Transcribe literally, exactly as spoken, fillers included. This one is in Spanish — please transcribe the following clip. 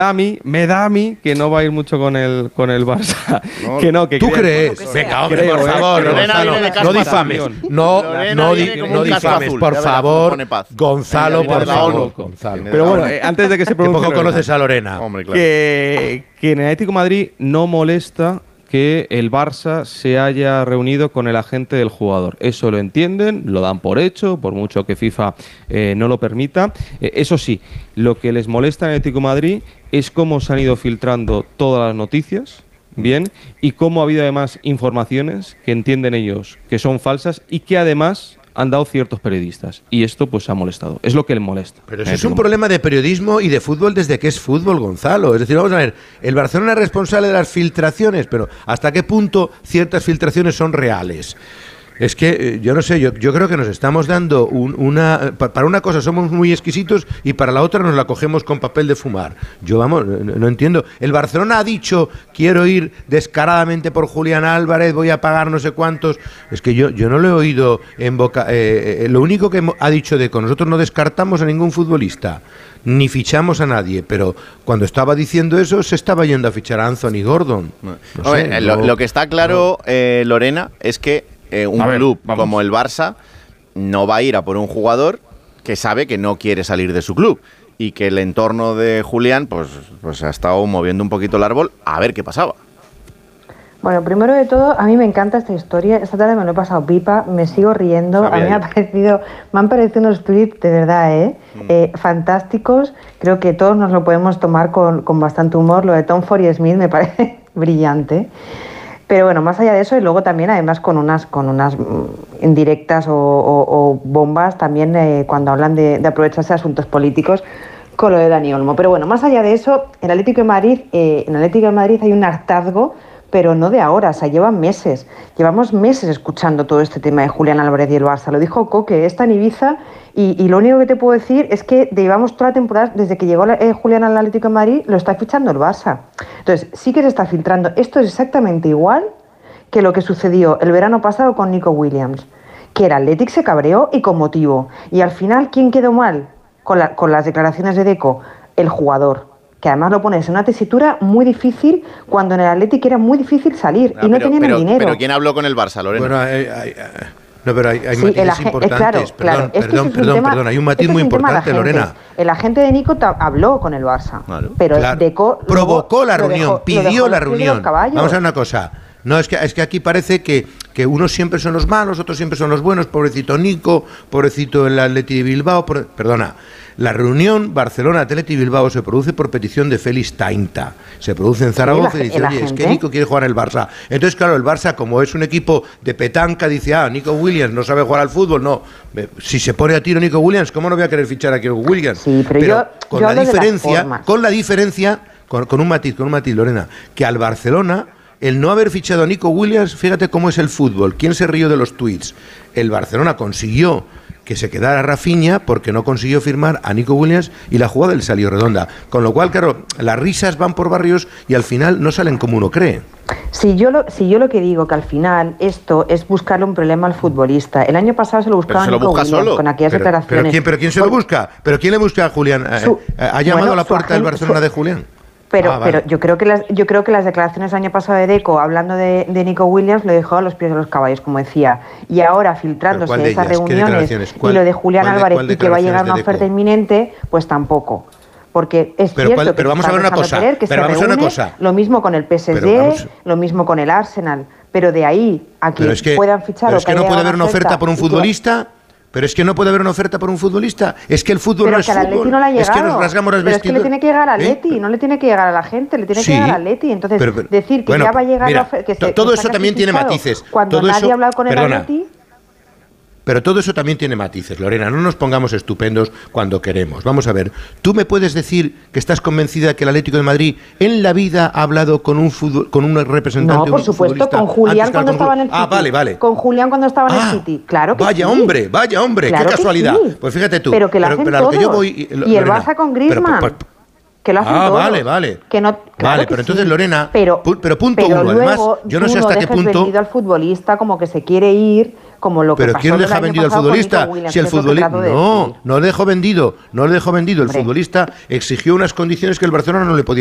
A mí, me da a mí que no va a ir mucho con el con el Barça. No, que no, que ¿Tú creo, crees? que Venga, hombre, creo, por favor, eh, Gonzalo, no difames. No, no, di, no difames, por favor, Gonzalo, por favor. Gonzalo. Pero bueno, eh, antes de que se pronuncie. Que poco conoces a Lorena. Hombre, claro. que, que en el Atlético de Madrid no molesta que el Barça se haya reunido con el agente del jugador. Eso lo entienden, lo dan por hecho, por mucho que FIFA eh, no lo permita. Eh, eso sí, lo que les molesta en el Atlético de Madrid es cómo se han ido filtrando todas las noticias, bien, y cómo ha habido además informaciones que entienden ellos que son falsas y que además han dado ciertos periodistas. Y esto pues ha molestado. Es lo que les molesta. Pero eso es un problema de periodismo y de fútbol desde que es fútbol, Gonzalo. Es decir, vamos a ver, el Barcelona es responsable de las filtraciones, pero ¿hasta qué punto ciertas filtraciones son reales? Es que, yo no sé, yo, yo creo que nos estamos dando un, una... Para una cosa somos muy exquisitos y para la otra nos la cogemos con papel de fumar. Yo, vamos, no, no entiendo. El Barcelona ha dicho, quiero ir descaradamente por Julián Álvarez, voy a pagar no sé cuántos. Es que yo, yo no lo he oído en boca... Eh, eh, lo único que ha dicho de con nosotros no descartamos a ningún futbolista, ni fichamos a nadie, pero cuando estaba diciendo eso se estaba yendo a fichar a Anthony Gordon. No Hombre, sé, lo, no, lo que está claro, no. eh, Lorena, es que Eh, un ver, club vamos. como el Barça no va a ir a por un jugador que sabe que no quiere salir de su club y que el entorno de Julián pues, pues ha estado moviendo un poquito el árbol a ver qué pasaba. Bueno, primero de todo, a mí me encanta esta historia. Esta tarde me lo he pasado pipa, me sigo riendo. Sabía a mí me, ha parecido, me han parecido unos tweets de verdad, ¿eh? Mm. eh, fantásticos. Creo que todos nos lo podemos tomar con, con bastante humor. Lo de Tom Forey Smith me parece brillante. Pero bueno, más allá de eso, y luego también además con unas con unas indirectas o, o, o bombas también eh, cuando hablan de, de aprovecharse de asuntos políticos con lo de Dani Olmo. Pero bueno, más allá de eso, en el Atlético de Madrid, eh, en el Atlético de Madrid hay un hartazgo, pero no de ahora, o sea, llevan meses. Llevamos meses escuchando todo este tema de Julián Álvarez y el Barça. Lo dijo Coque, está en Ibiza, y, y lo único que te puedo decir es que llevamos toda la temporada, desde que llegó eh, Julián al Atlético de Madrid, lo está fichando el Barça. Entonces, sí que se está filtrando. Esto es exactamente igual que lo que sucedió el verano pasado con Nico Williams, que el Athletic se cabreó y con motivo. Y al final, ¿quién quedó mal con, la, con las declaraciones de Deco? El jugador, que además lo pones en una tesitura muy difícil cuando en el Athletic era muy difícil salir no, y no pero, tenían pero, el dinero. Pero ¿quién habló con el Barça, Lorena? Bueno, hay, hay, no, pero hay, hay sí, matices ag- importantes. Claro, perdón, claro. Es perdón, es perdón, tema, perdón. Hay un matiz este muy es importante, Lorena. El agente de Nico ta- habló con el Barça, claro, pero claro. Deco provocó la lo reunión, dejó, pidió lo dejó la reunión. Vamos a ver una cosa. No, es que, es que aquí parece que, que unos siempre son los malos, otros siempre son los buenos. Pobrecito Nico, pobrecito el Atleti de Bilbao. Por, perdona, la reunión Barcelona-Atleti Bilbao se produce por petición de Félix Tainta. Se produce en Zaragoza y dice, oye, es que Nico quiere jugar en el Barça. Entonces, claro, el Barça, como es un equipo de petanca, dice, ah, Nico Williams no sabe jugar al fútbol. No, si se pone a tiro Nico Williams, ¿cómo no voy a querer fichar a Nico Williams? Sí, pero, pero yo, con, yo la diferencia, con la diferencia, con, con un matiz, con un matiz, Lorena, que al Barcelona... El no haber fichado a Nico Williams, fíjate cómo es el fútbol. ¿Quién se rió de los tuits? El Barcelona consiguió que se quedara Rafinha porque no consiguió firmar a Nico Williams y la jugada le salió redonda. Con lo cual, claro, las risas van por barrios y al final no salen como uno cree. Si yo lo, si yo lo que digo que al final esto es buscarle un problema al futbolista. El año pasado se lo buscaba se lo Nico busca Williams solo. con aquellas pero, declaraciones. Pero ¿quién, pero ¿quién se lo busca? ¿Pero quién le busca a Julián? Su, ¿Ha llamado bueno, a la puerta del Barcelona su, de Julián? Pero, ah, vale. pero yo creo que las, yo creo que las declaraciones del año pasado de Deco, hablando de, de Nico Williams, lo dejó a los pies de los caballos, como decía. Y ahora filtrándose de esas reuniones y lo de Julián de, Álvarez y que va a llegar una oferta inminente, pues tampoco. Porque es pero cierto cuál, que pero vamos a ver una cosa. Querer, que pero se vamos reúne, a una cosa. Lo mismo con el P S G, lo mismo con el Arsenal. Pero de ahí a que, es que puedan fichar pero o es que, que no puede haber una oferta por un futbolista. Pero es que no puede haber una oferta por un futbolista. Es que el fútbol pero no es que al fútbol. No le ha llegado. Es que nos rasgamos las pero vestiduras. Es que le tiene que llegar al Atleti, ¿eh? No le tiene que llegar a la gente, le tiene sí, que llegar al Atleti. Entonces, pero, pero, decir que bueno, ya va a llegar mira, la oferta. Que se, todo que eso también tiene matices. Cuando todo nadie eso, ha hablado con el perdona, Atleti. Pero todo eso también tiene matices, Lorena. No nos pongamos estupendos cuando queremos. Vamos a ver. ¿Tú me puedes decir que estás convencida de que el Atlético de Madrid en la vida ha hablado con un fútbol, con un representante? No, por supuesto, con Julián cuando estaba en el City. Ah, vale, vale. Con Julián cuando estaba en ah, el City. Claro que vaya sí. hombre, vaya hombre, claro qué casualidad. Sí. Pues fíjate tú. Pero que la pero, hacen pero a lo que yo voy, y el Barça con Griezmann. Pero, pero, que lo hacen ah, todos. vale, vale. Que no, claro vale, que pero entonces sí, Lorena, pero, pu pero punto pero uno, luego, además, yo no sé hasta no qué dejes punto... vendido al futbolista como que se quiere ir, como lo que pero pasó ¿quién el deja año vendido al pasado con futbolista? Nico Williams, Si el que es lo que futbolista trato de no, decir. no lo dejó vendido, no lo dejó vendido. El Hombre. futbolista exigió unas condiciones que el Barcelona no le podía